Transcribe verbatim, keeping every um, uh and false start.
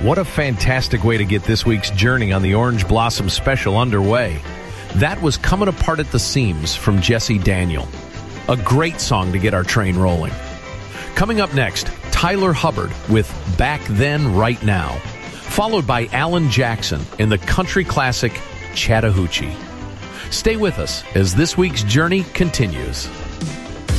What a fantastic way to get this week's journey on the Orange Blossom Special underway. That was Coming Apart at the Seams from Jesse Daniel. A great song to get our train rolling. Coming up next, Tyler Hubbard with Back Then, Right Now, followed by Alan Jackson in the country classic Chattahoochee. Stay with us as this week's journey continues.